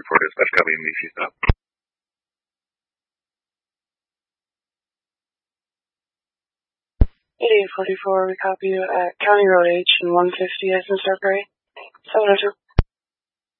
for dispatch, copy MEC stop. 8844, we copy you at County Road H and 150 as in Sudbury. 702.